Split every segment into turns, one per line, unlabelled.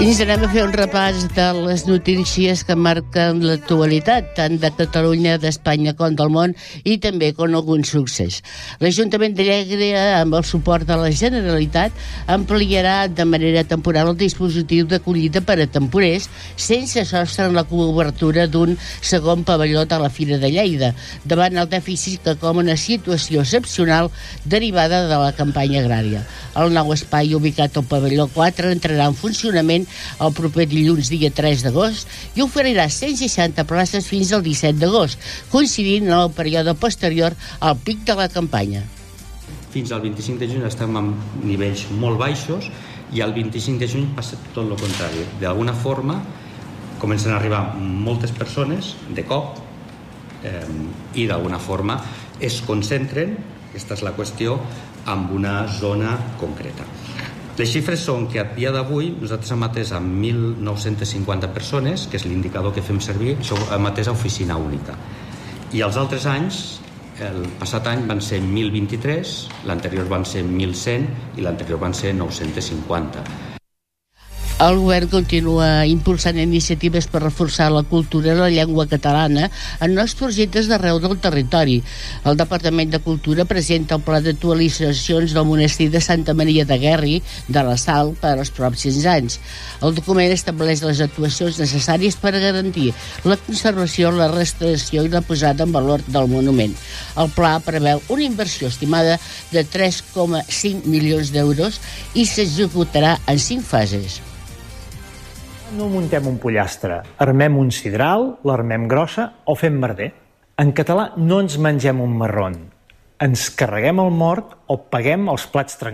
I ens anem a fer un repàs de les notícies que marquen l'actualitat, tant de Catalunya, d'Espanya com del món, i també con algun succés. L'Ajuntament de Llagre, amb el suport de la Generalitat, ampliarà de manera temporal el dispositiu d'acollida per a temporers sense sostre en la cobertura d'un segon pavelló de la Fira de Lleida, davant el dèficit que com una situació excepcional derivada de la campanya agrària. El nou espai ubicat al pavelló 4 entrarà en funcionament el proper dilluns dia 3 d'agost i oferirà 160 places fins al 17 d'agost, coincidint en el període posterior al pic de la campanya.
Fins al 25 de juny estem amb nivells molt baixos i al 25 de juny passa tot el contrari. D'alguna forma comencen a arribar moltes persones de cop i d'alguna forma es concentren, aquesta és la qüestió, en una zona concreta. Les xifres són que a dia d'avui nosaltres hem atès amb 1.950 persones, que és l'indicador que fem servir, això hem atès a oficina única. I els altres anys, el passat any van ser 1.023, l'anterior van ser 1.100 i l'anterior van ser 950.
El govern continua impulsant iniciatives per reforçar la cultura i la llengua catalana en nous projectes d'arreu del territori. El Departament de Cultura presenta el pla d'actualitzacions del monestir de Santa Maria de Guerri de la Sal per als pròxims anys. El document estableix les actuacions necessàries per a garantir la conservació, la restauració i la posada en valor del monument. El pla preveu una inversió estimada de 3,5 milions d'euros i s'executarà en 5 fases.
No muntem un pollastre, armem un sidral, l'armem grossa o fem merder. En català no ens mengem un marron, ens carreguem el mort o paguem els plats trencats.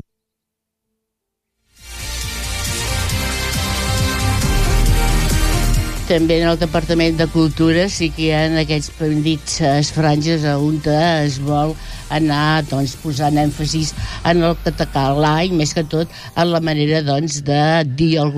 També en el Departament de Cultura sí que hi ha aquests petits franges on es vol anar posant èmfasis en el català i més que tot en la manera de dir alguna